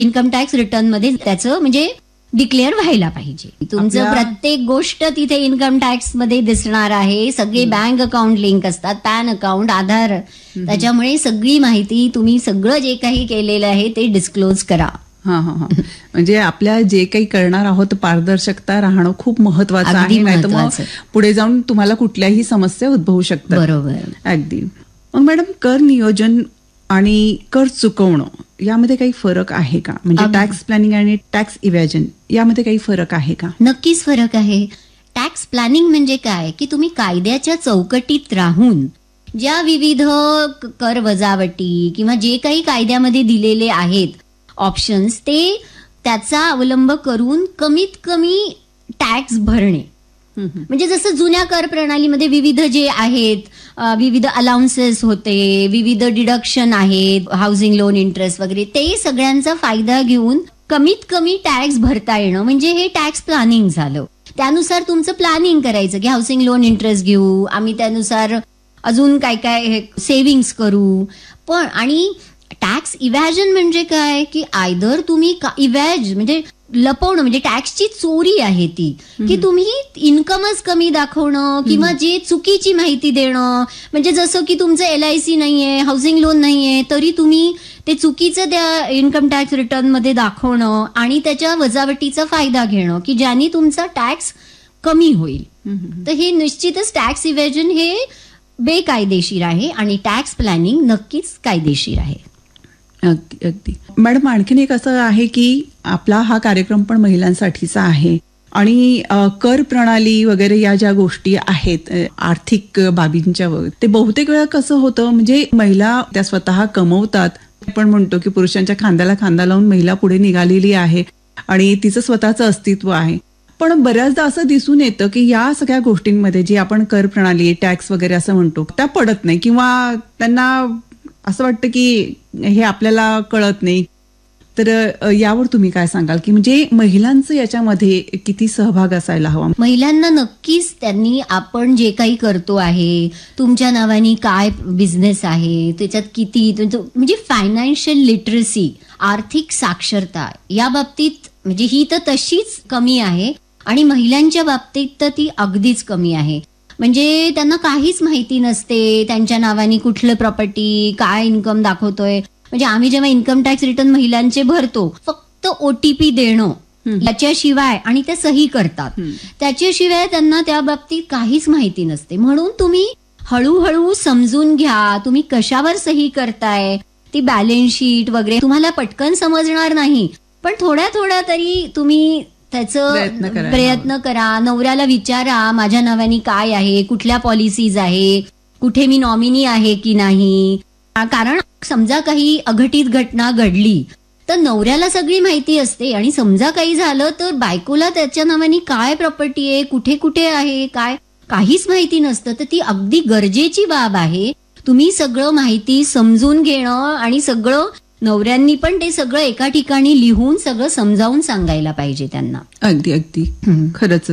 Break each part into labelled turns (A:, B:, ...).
A: Income tax return मध्ये त्याचं म्हणजे डिक्लेअर व्हायला पाहिजे. तुमचं प्रत्येक गोष्ट तिथे इन्कम टॅक्स मध्ये दिसणार आहे. सगळे बँक अकाउंट लिंक असतात, पॅन अकाउंट, आधार. त्याच्यामुळे सगळी माहिती तुम्ही सगळं जे काही केलेलं आहे ते डिस्क्लोज करा.
B: म्हणजे आपल्या जे काही करणार आहोत पारदर्शकता राहणं खूप महत्वाचं आहे. नाही तर मग पुढे जाऊन तुम्हाला कुठल्याही समस्या उद्भवू शकतात.
A: बरोबर,
B: अगदी. मग मॅडम, कर नियोजन आणि कर चुकवणं यामध्ये काही फरक आहे का? म्हणजे टॅक्स प्लॅनिंग आणि टॅक्स इव्हॅजन यामध्ये काही फरक आहे का?
A: नक्कीच फरक आहे. टॅक्स प्लॅनिंग म्हणजे काय की तुम्ही कायद्याच्या चौकटीत राहून ज्या विविध कर वजावटी किंवा जे काही कायद्यामध्ये दिलेले आहेत ऑप्शन्स, ते त्याचा अवलंब करून कमीत कमी टॅक्स भरणे. म्हणजे जसं जुन्या कर प्रणालीमध्ये विविध जे आहेत, विविध अलाउन्सेस होते, विविध डिडक्शन आहेत, हाऊसिंग लोन इंटरेस्ट वगैरे, ते सगळ्यांचा फायदा घेऊन कमीत कमी टॅक्स भरता येणं म्हणजे हे टॅक्स प्लॅनिंग झालं. त्यानुसार तुमचं प्लॅनिंग करायचं की हाऊसिंग लोन इंटरेस्ट घेऊ आम्ही, त्यानुसार अजून काय काय सेव्हिंग्स करू. पण आणि टॅक्स इव्हॅजन म्हणजे काय की आयदर तुम्ही इव्हॅज म्हणजे लपवणं, म्हणजे टॅक्सची चोरी आहे ती, की तुम्ही इन्कमच कमी दाखवणं किंवा जे चुकीची माहिती देणं. म्हणजे जसं की तुमचं LIC नाहीये, हाऊसिंग लोन नाहीये, तरी तुम्ही ते चुकीचं त्या इन्कम टॅक्स रिटर्न मध्ये दाखवणं आणि त्याच्या वजावटीचा फायदा घेणं की ज्याने तुमचा टॅक्स कमी होईल. तर हे निश्चितच टॅक्स इव्हॅजन हे बेकायदेशीर आहे आणि टॅक्स प्लॅनिंग नक्कीच कायदेशीर आहे.
B: अगदी अगदी. मॅडम, आणखीन एक असं आहे की आपला हा कार्यक्रम पण महिलांसाठीचा आहे आणि कर प्रणाली वगैरे या ज्या गोष्टी आहेत आर्थिक बाबींच्या, ते बहुतेक वेळा कसं होतं म्हणजे महिला त्या स्वतः कमवतात. आपण म्हणतो की पुरुषांच्या खांद्याला खांदा लावून महिला पुढे निघालेली आहे आणि तिचं स्वतःचं अस्तित्व आहे. पण बऱ्याचदा असं दिसून येतं की या सगळ्या गोष्टींमध्ये जी आपण कर प्रणाली, टॅक्स वगैरे असं म्हणतो, त्या पडत नाही किंवा त्यांना असं वाटतं की हे आपल्याला कळत नाही. तर यावर तुम्ही काय सांगाल की म्हणजे महिलांचं याच्यामध्ये किती सहभाग असायला हवा?
A: महिलांना नक्कीच त्यांनी आपण जे काही करतो आहे, तुमच्या नावाने काय बिझनेस आहे, त्याच्यात किती म्हणजे फायनान्शियल लिटरसी, आर्थिक साक्षरता या बाबतीत म्हणजे ही तर तशीच कमी आहे आणि महिलांच्या बाबतीत तर ती अगदीच कमी आहे. म्हणजे त्यांना काहीच माहिती नसते त्यांच्या नावाने कुठलं प्रॉपर्टी, काय इन्कम दाखवतोय. म्हणजे आम्ही जेव्हा इन्कम टॅक्स रिटर्न महिलांचे भरतो, फक्त OTP देणं त्याच्याशिवाय, आणि त्या सही करतात, त्याच्याशिवाय त्यांना त्या बाबतीत काहीच माहिती नसते. म्हणून तुम्ही हळूहळू समजून घ्या तुम्ही कशावर सही करताय. ती बॅलन्स शीट वगैरे तुम्हाला पटकन समजणार नाही, पण थोड्या थोड्या तरी तुम्ही त्याचं प्रयत्न करा. नवऱ्याला विचारा माझ्या नावाने काय आहे, कुठल्या पॉलिसीज आहे, कुठे मी नॉमिनी आहे की नाही. कारण समजा काही अघटित घटना घडली तर नवऱ्याला सगळी माहिती असते आणि समजा काही झालं तर बायकोला त्याच्या नावाने काय प्रॉपर्टी आहे, कुठे कुठे आहे, काय काहीच माहिती नसतं. तर ती अगदी गरजेची बाब आहे. तुम्ही सगळं माहिती समजून घेणं आणि सगळं नवऱ्यांनी पण ते सगळं एका ठिकाणी लिहून सगळं समजावून सांगायला पाहिजे त्यांना.
B: अगदी अगदी खरंच.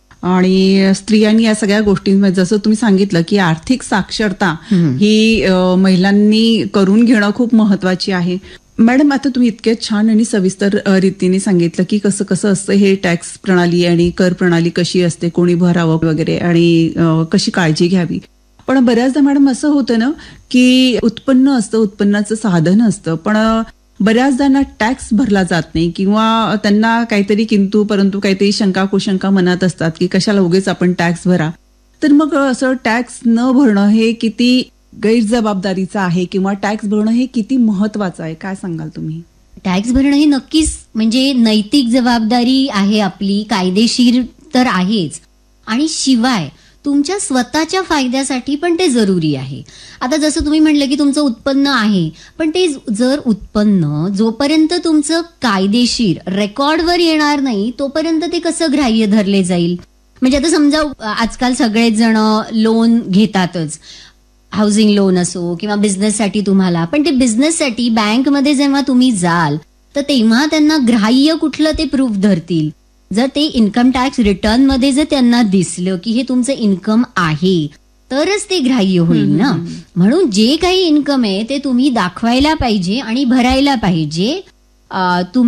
B: आणि स्त्रियांनी या सगळ्या गोष्टींमध्ये जसं तुम्ही सांगितलं की आर्थिक साक्षरता ही महिलांनी करून घेणं खूप महत्वाची आहे. मॅडम, आता तुम्ही इतके छान आणि सविस्तर रीतीने सांगितलं की कसं कसं असतं हे टॅक्स प्रणाली आणि कर प्रणाली कशी असते, कोणी भरावं वगैरे आणि कशी काळजी घ्यावी. पण बऱ्याचदा मॅडम असं होतं ना की उत्पन्न असतं, उत्पन्नाचं साधन असतं, पण बऱ्याचदा टॅक्स भरला जात नाही किंवा त्यांना काहीतरी किंतु परंतु काहीतरी शंका कुशंका मनात असतात की कशाला उगेच आपण टॅक्स भरा. तर मग असं टॅक्स न भरणं हे किती गैरजबाबदारीचं आहे किंवा टॅक्स भरणं हे किती महत्वाचं आहे, काय सांगाल तुम्ही?
A: टॅक्स भरणं हे नक्कीच म्हणजे नैतिक जबाबदारी आहे आपली, कायदेशीर तर आहेच, आणि शिवाय तुमच्या स्वतःच्या फायद्यासाठी पण ते जरुरी आहे. आता जसं तुम्ही म्हणलं की तुमचं उत्पन्न आहे, पण ते जर उत्पन्न जोपर्यंत तुमचं कायदेशीर रेकॉर्डवर येणार नाही तोपर्यंत ते कसं ग्राह्य धरले जाईल. म्हणजे आता समजा आजकाल सगळेच जण लोन घेतातच, हाऊसिंग लोन असो किंवा बिझनेससाठी तुम्हाला, पण ते बिझनेससाठी बँकमध्ये जेव्हा तुम्ही जाल तर तेव्हा त्यांना ग्राह्य कुठलं ते प्रूफ धरतील. जर ते इन्कम टॅक्स रिटर्न मध्ये जर त्यांना दिसलं की हे तुमचं इन्कम आहे तरच ते ग्राह्य होईल ना. म्हणून जे काही इन्कम आहे ते तुम्ही दाखवायला पाहिजे आणि भरायला पाहिजे. तुम्ही